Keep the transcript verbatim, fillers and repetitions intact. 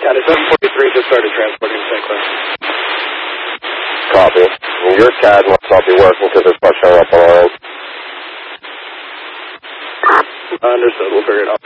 County seven forty-three just started transporting to Saint Clair. Copy. Your C A D must not be working because it's not showing up on our end. Understood. We'll figure it out.